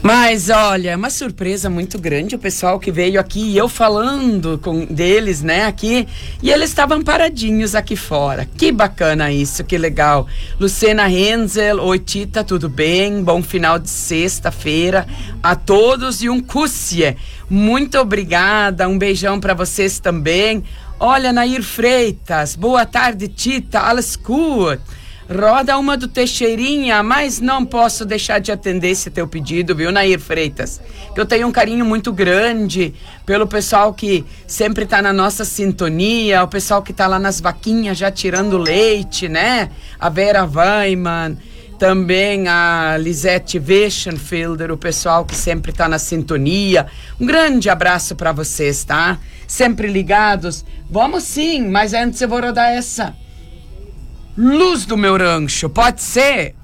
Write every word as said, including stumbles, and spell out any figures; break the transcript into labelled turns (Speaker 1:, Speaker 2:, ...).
Speaker 1: Mas olha, uma surpresa muito grande o pessoal que veio aqui e eu falando com deles, né, aqui, e eles estavam paradinhos aqui fora. Que bacana isso, que legal. Lucena Henzel, oi Tita, tudo bem? Bom final de sexta-feira a todos e um cússie. Muito obrigada, um beijão para vocês também. Olha, Nair Freitas, boa tarde Tita, alles gut. Roda uma do Teixeirinha, mas não posso deixar de atender esse teu pedido, viu, Nair Freitas? Que eu tenho um carinho muito grande pelo pessoal que sempre tá na nossa sintonia, o pessoal que tá lá nas vaquinhas já tirando leite, né? A Vera Weiman, também a Lisette Weschenfelder, o pessoal que sempre tá na sintonia. Um grande abraço para vocês, tá? Sempre ligados. Vamos sim, mas antes eu vou rodar essa Luz do Meu Rancho, pode ser?